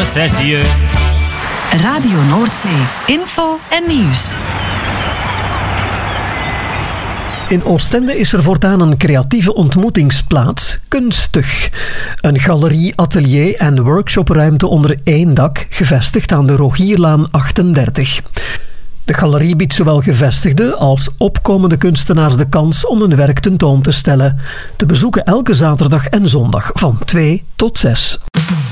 ses yeux. Radio Noordzee. Info en nieuws. In Oostende is er voortaan een creatieve ontmoetingsplaats, Kunstig. Een galerie, atelier en workshopruimte onder één dak, gevestigd aan de Rogierlaan 38. De galerie biedt zowel gevestigde als opkomende kunstenaars de kans om hun werk tentoon te stellen. Te bezoeken elke zaterdag en zondag van 2 tot 6.